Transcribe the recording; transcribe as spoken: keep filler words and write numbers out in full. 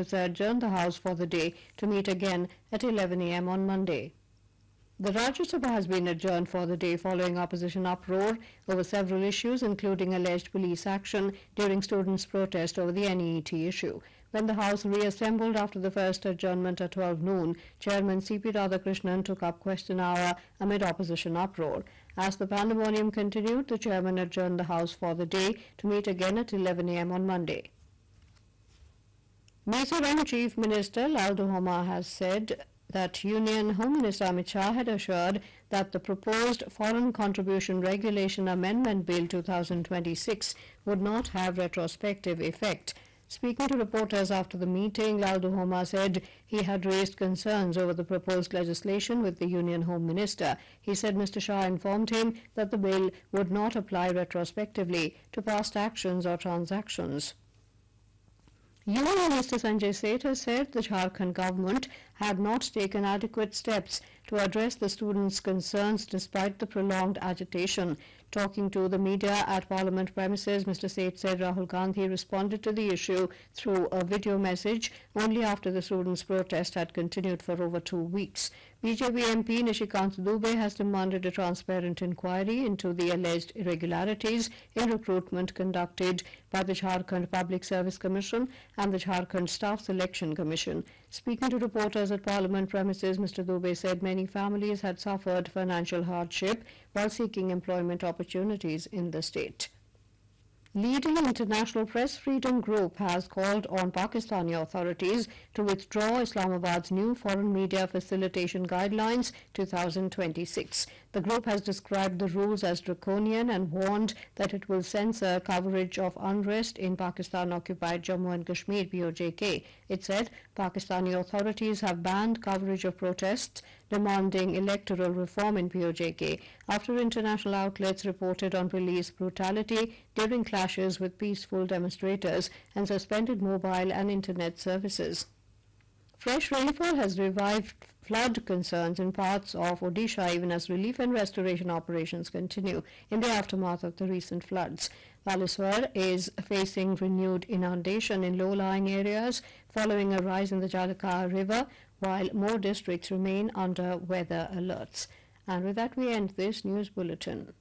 officer adjourned the House for the day to meet again at eleven a m on Monday. The Rajya Sabha has been adjourned for the day following opposition uproar over several issues, including alleged police action during students' protest over the N E E T issue. When the House reassembled after the first adjournment at twelve noon, Chairman C P Radhakrishnan took up question hour amid opposition uproar. As the pandemonium continued, the Chairman adjourned the House for the day to meet again at eleven a m on Monday. Mizoram Chief Minister Lalduhoma has said that Union Home Minister Amit Shah had assured that the proposed Foreign Contribution Regulation Amendment Bill two thousand twenty-six would not have retrospective effect. Speaking to reporters after the meeting, Lalduhoma said he had raised concerns over the proposed legislation with the Union Home Minister. He said Mister Shah informed him that the bill would not apply retrospectively to past actions or transactions. Union Minister Sanjay Seth has said the Jharkhand government had not taken adequate steps to address the students' concerns despite the prolonged agitation. Talking to the media at Parliament premises, Mister Seth said Rahul Gandhi responded to the issue through a video message only after the students' protest had continued for over two weeks. B J P M P Nishikant Dubey has demanded a transparent inquiry into the alleged irregularities in recruitment conducted by the Jharkhand Public Service Commission and the Jharkhand Staff Selection Commission. Speaking to reporters at Parliament premises, Mister Dubey said many families had suffered financial hardship while seeking employment opportunities in the state. Leading international press freedom group has called on Pakistani authorities to withdraw Islamabad's new foreign media facilitation guidelines two thousand twenty-six. The group has described the rules as draconian and warned that it will censor coverage of unrest in Pakistan-occupied Jammu and Kashmir P O J K. It said Pakistani authorities have banned coverage of protests demanding electoral reform in P O J K after international outlets reported on police brutality during clashes with peaceful demonstrators and suspended mobile and internet services. Fresh rainfall has revived flood concerns in parts of Odisha even as relief and restoration operations continue in the aftermath of the recent floods. Balaswar is facing renewed inundation in low-lying areas following a rise in the Jalaka River, while more districts remain under weather alerts. And with that we end this news bulletin.